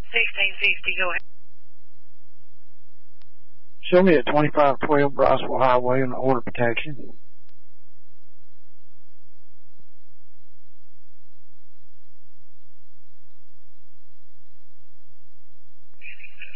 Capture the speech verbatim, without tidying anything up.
sixteen fifty, go ahead. Show me at twenty-five twelve Briceville Highway on order protection.